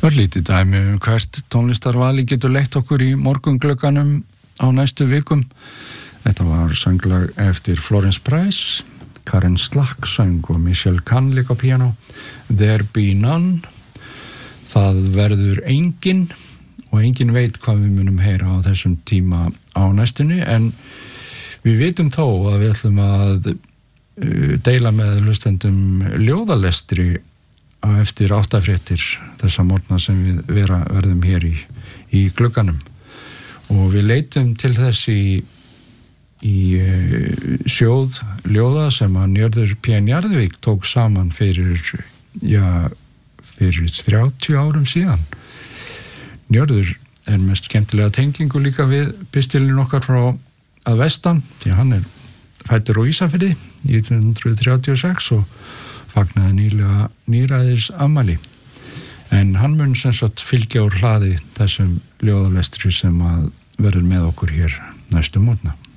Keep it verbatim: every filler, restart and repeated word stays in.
Örlítið dæmi um hvert tónlistarvali getur leitt okkur í morgunglugganum á næstu vikum. Þetta var sönglag eftir Florence Price, Karen Slack söng og Michelle Canlick á píanó. There Be None, það verður enginn og enginn veit hvað við munum heyra á þessum tíma á næstunni, en við vitum þó að við ætlum að uh, deila með hlustendum ljóðalestri á eftir áttafréttir þessa morgna sem við vera, verðum hér í, í glugganum. Og við leitum til þess í, í uh, sjóð ljóða sem að Njörður P. Njarðvík tók saman fyrir, ja, fyrir þrjátíu árum síðan. Njörður er mest skemmtilega tengingu líka við pistilinn okkar frá að vestan, því hann er fæddur á Ísafirði nítján hundruð þrjátíu og sex og fagnaði nýlega nýræðis afmæli. En hann mun sem sagt fylgja úr hlaði þessum ljóðalestri sem að verður með okkur hér næstu morgna.